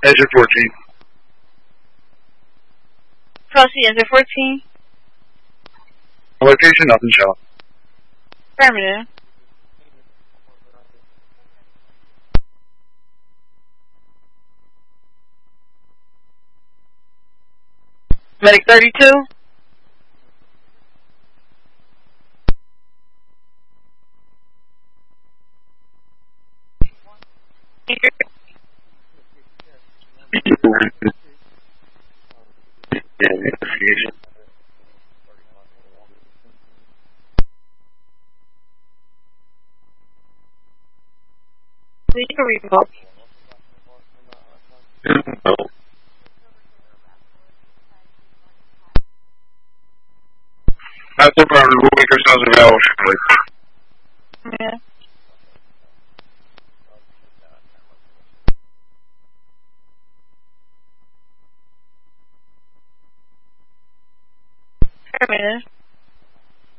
Exit 14. Proceed, exit 14. Location, nothing shown. Affirmative. Medic 32. Investigation. Please remote. No. That's the part we'll make ourselves available shortly. Yeah. Affirmative.